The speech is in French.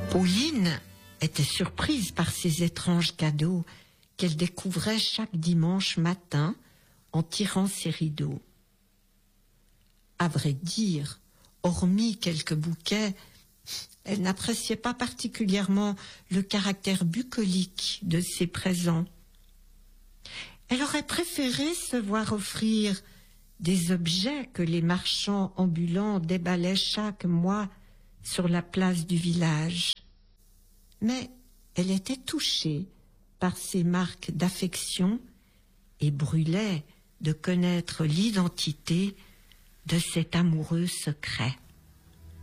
Pauline était surprise par ces étranges cadeaux qu'elle découvrait chaque dimanche matin en tirant ses rideaux. À vrai dire, hormis quelques bouquets, elle n'appréciait pas particulièrement le caractère bucolique de ces présents. Elle aurait préféré se voir offrir des objets que les marchands ambulants déballaient chaque mois sur la place du village. Mais elle était touchée par ces marques d'affection et brûlait de connaître l'identité de cet amoureux secret.